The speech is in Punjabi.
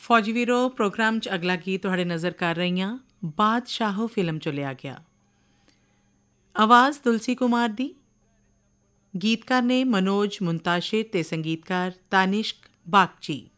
ਫੌਜੀ ਵੀਰੋ ਪ੍ਰੋਗਰਾਮ 'ਚ ਅਗਲਾ ਗੀਤ ਤੁਹਾਡੇ ਨਜ਼ਰ ਕਰ ਰਹੀ ਹਾਂ ਬਾਦਸ਼ਾਹੋ ਫਿਲਮ 'ਚੋਂ ਲਿਆ ਗਿਆ। ਆਵਾਜ਼ ਤੁਲਸੀ ਕੁਮਾਰ ਦੀ, ਗੀਤਕਾਰ ਨੇ ਮਨੋਜ ਮੁੰਤਾਸ਼ਿਰ ਤੇ ਸੰਗੀਤਕਾਰ ਤਾਨਿਸ਼ਕ ਬਾਗਚੀ।